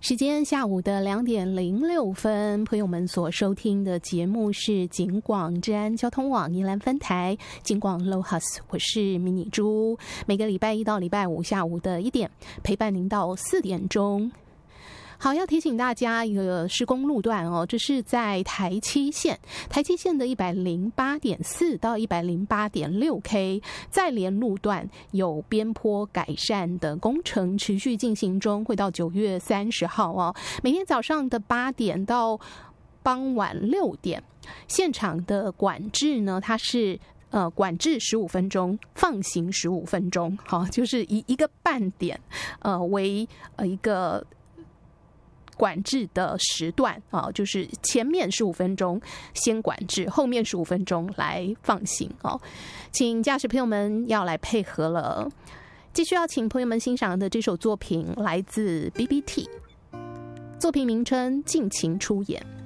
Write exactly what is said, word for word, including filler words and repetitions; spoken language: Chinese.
时间下午的两点零六分，朋友们所收听的节目是警广治安交通网宜兰分台警广 Lohas， 我是迷你猪，每个礼拜一到礼拜五下午的一点陪伴您到四点钟。好，要提醒大家一个施工路段哦，这是在台七线，台七线的一百零八点四到一百零八点六 K 在连路段有边坡改善的工程持续进行中，会到九月三十号哦。每天早上的八点到傍晚六点，现场的管制呢，它是呃管制十五分钟，放行十五分钟，好，就是以一个半点呃为呃一个管制的时段啊，就是前面十五分钟先管制，后面十五分钟来放行哦。请驾驶朋友们要来配合了。继续要请朋友们欣赏的这首作品来自 B B T， 作品名称《尽情出演》。